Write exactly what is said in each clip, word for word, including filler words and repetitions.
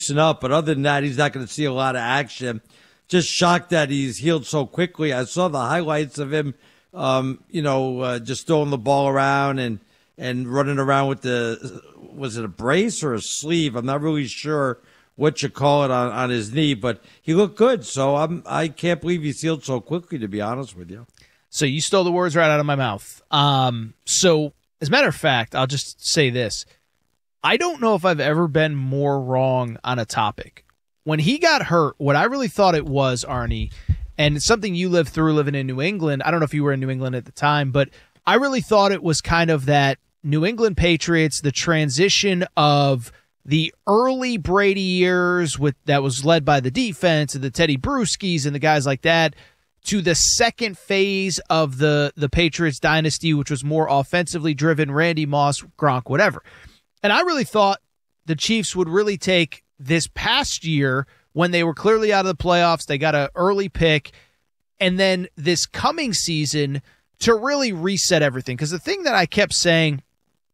up, but other than that, he's not going to see a lot of action. Just shocked that he's healed so quickly. I saw the highlights of him, um, you know, uh, just throwing the ball around and, and running around with the, was it a brace or a sleeve? I'm not really sure what you call it on, on his knee, but he looked good. So I'm, I can't believe he's healed so quickly, to be honest with you. So you stole the words right out of my mouth. Um, so as a matter of fact, I'll just say this. I don't know if I've ever been more wrong on a topic. When he got hurt, what I really thought it was, Arnie, and it's something you lived through living in New England. I don't know if you were in New England at the time, but I really thought it was kind of that New England Patriots, the transition of the early Brady years with that was led by the defense and the Teddy Bruschi's and the guys like that, to the second phase of the, the Patriots dynasty, which was more offensively driven, Randy Moss, Gronk, whatever. And I really thought the Chiefs would really take this past year when they were clearly out of the playoffs, they got an early pick, and then this coming season to really reset everything. Because the thing that I kept saying,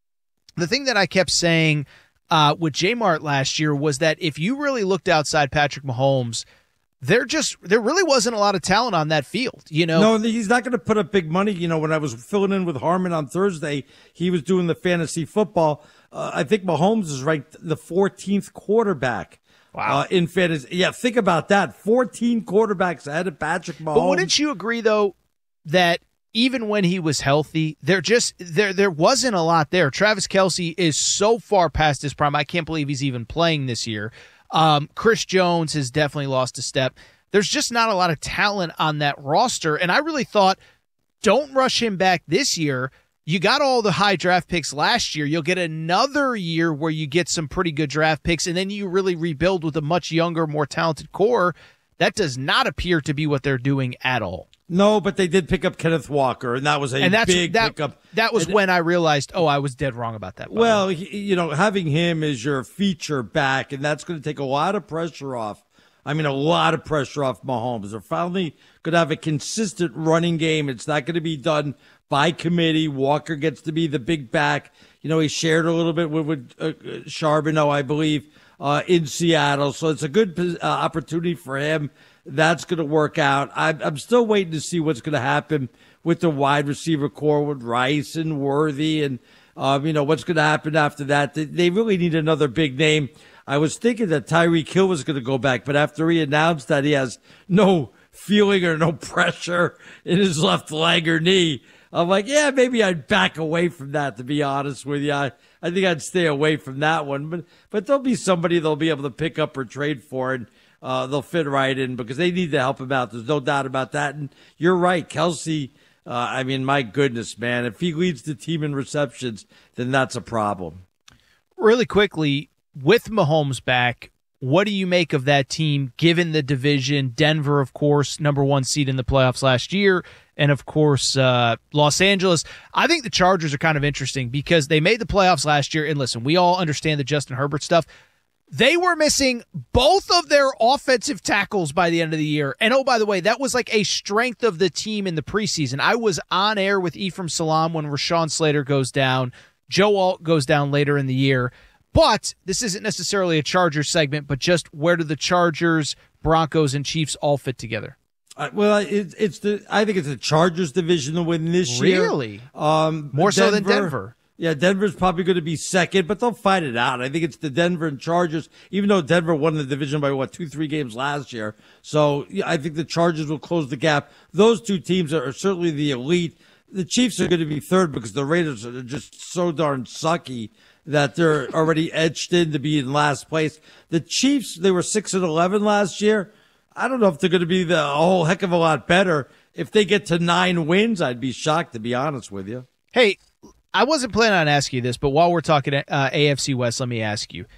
the thing that I kept saying uh, with J-Mart last year was that if you really looked outside Patrick Mahomes, there just there really wasn't a lot of talent on that field, you know. No, he's not going to put up big money. You know, when I was filling in with Harmon on Thursday, he was doing the fantasy football. Uh, I think Mahomes is ranked the fourteenth quarterback. Wow. Uh, in fantasy. Yeah, think about that. fourteen quarterbacks ahead of Patrick Mahomes. But wouldn't you agree, though, that even when he was healthy, there just there there wasn't a lot there. Travis Kelce is so far past his prime. I can't believe he's even playing this year. Um, Chris Jones has definitely lost a step. There's just not a lot of talent on that roster, and I really thought, don't rush him back this year. You got all the high draft picks last year. You'll get another year where you get some pretty good draft picks, and then you really rebuild with a much younger, more talented core. That does not appear to be what they're doing at all. No, but they did pick up Kenneth Walker, and that was a and that's, big that, pickup. That was and, when I realized, oh, I was dead wrong about that. Well, he, you know, having him as your feature back, and that's going to take a lot of pressure off. I mean, a lot of pressure off Mahomes. They're finally going to have a consistent running game. It's not going to be done by committee. Walker gets to be the big back. You know, he shared a little bit with, with uh, Charbonneau, I believe, uh, in Seattle. So it's a good uh, opportunity for him. That's going to work out. I'm, I'm still waiting to see what's going to happen with the wide receiver core with Rice and Worthy, and um, you know what's going to happen after that. They, they really need another big name. I was thinking that Tyreek Hill was going to go back, but after he announced that he has no feeling or no pressure in his left leg or knee, I'm like, yeah, maybe I'd back away from that, to be honest with you. I, I think I'd stay away from that one. But but there'll be somebody they'll be able to pick up or trade for, and uh, they'll fit right in because they need to help him out. There's no doubt about that. And you're right, Kelce, uh, I mean, my goodness, man, if he leads the team in receptions, then that's a problem. Really quickly, with Mahomes back, what do you make of that team, given the division? Denver, of course, number one seed in the playoffs last year, and, of course, uh, Los Angeles. I think the Chargers are kind of interesting because they made the playoffs last year, and listen, we all understand the Justin Herbert stuff. They were missing both of their offensive tackles by the end of the year. And, oh, by the way, that was like a strength of the team in the preseason. I was on air with Ephraim Salaam when Rashawn Slater goes down. Joe Alt goes down later in the year. But this isn't necessarily a Chargers segment, but just where do the Chargers, Broncos, and Chiefs all fit together? Uh, well, it, it's the I think it's the Chargers division to win this really? year. Really? Um, More Denver, so than Denver. Yeah, Denver's probably going to be second, but they'll fight it out. I think it's the Denver and Chargers, even though Denver won the division by, what, two, three games last year. So yeah, I think the Chargers will close the gap. Those two teams are, are certainly the elite. The Chiefs are going to be third because the Raiders are just so darn sucky that they're already edged in to be in last place. The Chiefs, they were six and eleven last year. I don't know if they're going to be the, a whole heck of a lot better. If they get to nine wins, I'd be shocked, to be honest with you. Hey, I wasn't planning on asking you this, but while we're talking uh, A F C West, let me ask you.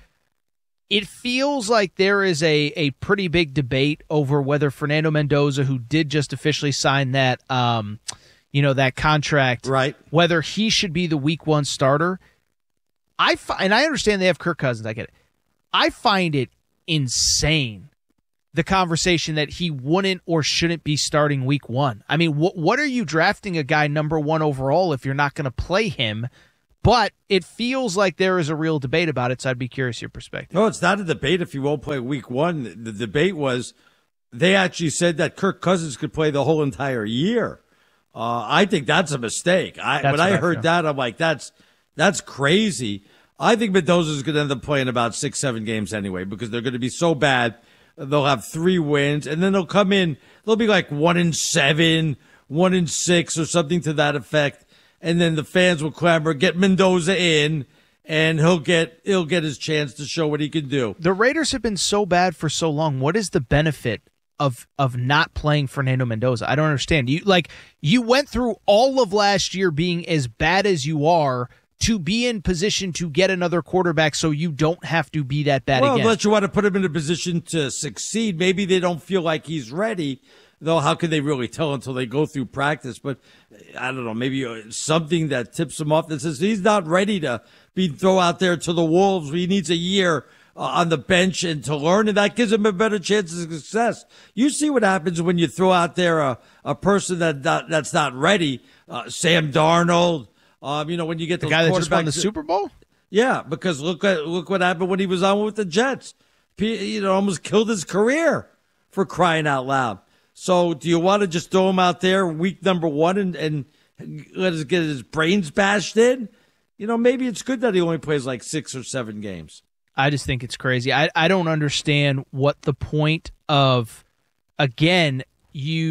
It feels like there is a, a pretty big debate over whether Fernando Mendoza, who did just officially sign that, um, you know, that contract, right, whether he should be the week one starter. I fi- and I understand they have Kirk Cousins. I get it. I find it insane, the conversation that he wouldn't or shouldn't be starting week one. I mean, wh- what are you drafting a guy number one overall if you're not going to play him But it feels like there is a real debate about it, so I'd be curious your perspective. No, it's not a debate if he won't play week one. The debate was they actually said that Kirk Cousins could play the whole entire year. Uh, I think that's a mistake. I, when I, I heard feel. that, I'm like, that's that's crazy. I think Mendoza's going to end up playing about six, seven games anyway because they're going to be so bad. They'll have three wins, and then they'll come in. They'll be like one in seven, one in six, or something to that effect. And then the fans will clamor, get Mendoza in, and he'll get he'll get his chance to show what he can do. The Raiders have been so bad for so long. What is the benefit of of not playing Fernando Mendoza? I don't understand. You like you went through all of last year being as bad as you are to be in position to get another quarterback so you don't have to be that bad well, again. Well, unless you want to put him in a position to succeed. Maybe they don't feel like he's ready. Though, how can they really tell until they go through practice? But I don't know, maybe something that tips him off that says he's not ready to be thrown out there to the wolves. He needs a year uh, on the bench and to learn, and that gives him a better chance of success. You see what happens when you throw out there a, a person that not, that's not ready. Uh, Sam Darnold, um, you know, when you get the those guy that just won the that, Super Bowl. Yeah, because look at look what happened when he was on with the Jets. He, you know, almost killed his career, for crying out loud. So do you want to just throw him out there week number one and, and let us get his brains bashed in? You know, maybe it's good that he only plays like six or seven games. I just think it's crazy. I, I don't understand what the point of, again, you